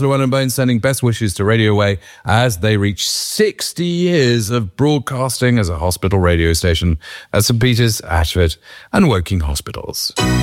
Llewellyn Bones sending best wishes to Radio Way as they reach 60 years of broadcasting as a hospital radio station at St Peter's, Ashford and Woking hospitals.